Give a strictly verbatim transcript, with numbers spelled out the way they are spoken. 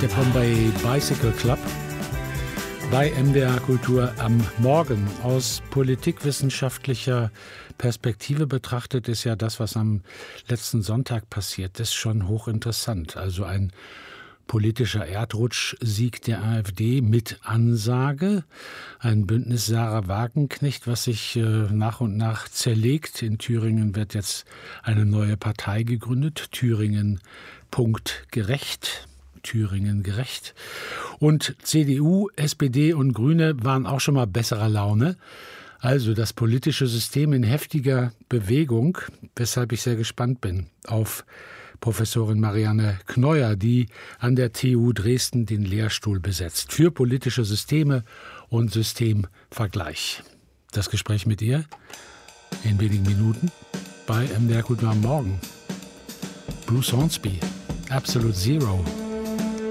der Bombay Bicycle Club bei M D R Kultur am Morgen. Aus politikwissenschaftlicher Perspektive betrachtet ist ja das, was am letzten Sonntag passiert ist, schon hochinteressant. Also ein politischer Erdrutschsieg der AfD mit Ansage. Ein Bündnis Sarah Wagenknecht, was sich äh, nach und nach zerlegt. In Thüringen wird jetzt eine neue Partei gegründet. Thüringen Punkt gerecht. Thüringen gerecht. Und C D U, S P D und Grüne waren auch schon mal besserer Laune. Also das politische System in heftiger Bewegung, weshalb ich sehr gespannt bin auf Professorin Marianne Kneuer, die an der T U Dresden den Lehrstuhl besetzt für politische Systeme und Systemvergleich. Das Gespräch mit ihr in wenigen Minuten bei M D R Kultur am Morgen. Bruce Hornsby, Absolute Zero.